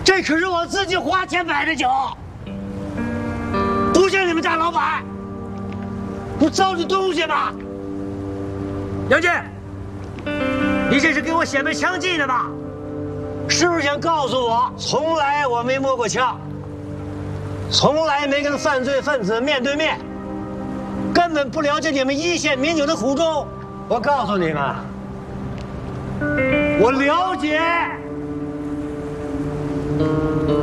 这可是我自己花钱买的酒，不像你们大老板，不糟践东西吗？杨俊，你这是给我显摆枪技呢吧？是不是想告诉我，从来我没摸过枪，从来没跟犯罪分子面对面，根本不了解你们一线民警的苦衷？我告诉你们，我了解。